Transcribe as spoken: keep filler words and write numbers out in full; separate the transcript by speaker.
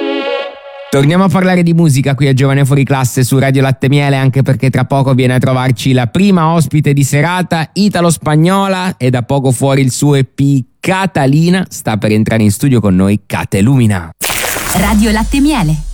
Speaker 1: Torniamo a parlare di musica qui a Giovane Fuori Classe su Radio Latte Miele, anche perché tra poco viene a trovarci la prima ospite di serata, italo-spagnola, e da poco fuori il suo E P Catalina. Sta per entrare in studio con noi Cate Lumina.
Speaker 2: Radio Latte Miele.